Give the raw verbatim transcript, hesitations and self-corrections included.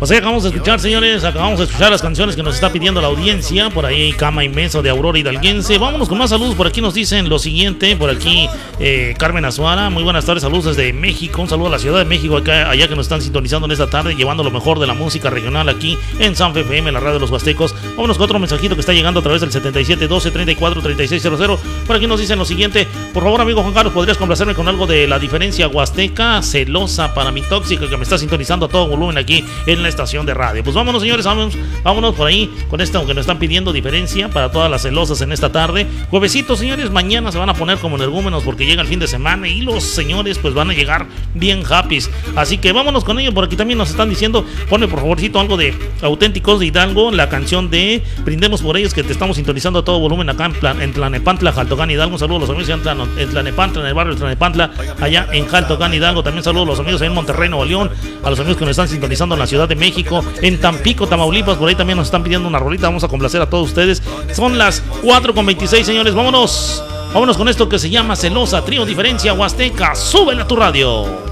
Pues ahí acabamos de escuchar, señores, acabamos de escuchar las canciones que nos está pidiendo la audiencia. Por ahí, Cama Inmenso de Aurora Hidalguense. Vámonos con más saludos. Por aquí nos dicen lo siguiente. Por aquí, eh, Carmen Azuara. Muy buenas tardes, saludos desde México. Un saludo a la Ciudad de México, acá, allá que nos están sintonizando en esta tarde, llevando lo mejor de la música regional aquí en San F M, la radio de los Huastecos. Vámonos con otro mensajito que está llegando a través del setenta y siete doce treinta y cuatro treinta y seis cero cero. Por aquí nos dicen lo siguiente. Por favor, amigo Juan Carlos, ¿podrías complacerme con algo de La Diferencia Huasteca? Celosa para mi tóxica, que me está sintonizando a todo volumen aquí en la estación de radio. Pues vámonos, señores, vámonos, vámonos por ahí con esto que nos están pidiendo, Diferencia para todas las celosas en esta tarde. Juevesitos, señores, mañana se van a poner como energúmenos porque llega el fin de semana y los señores pues van a llegar bien happy. Así que vámonos con ello. Por aquí también nos están diciendo, ponme por favorcito algo de Auténticos de Hidalgo, la canción de Brindemos por ellos, que te estamos sintonizando a todo volumen acá en, Plan, en Tlanepantla, Jaltocán, Hidalgo. Un saludo a los amigos en Tlanepantla, en el barrio de Tlanepantla, allá en Jaltocán, Hidalgo. También saludos a los amigos en Monterrey, Nuevo León, a los amigos que nos están sintonizando en la Ciudad de México, en Tampico, Tamaulipas. Por ahí también nos están pidiendo una rolita. Vamos a complacer a todos ustedes. Son las cuatro con veintiséis, señores. Vámonos. Vámonos con esto que se llama Celosa, Trío Diferencia Huasteca. Súbele a tu radio.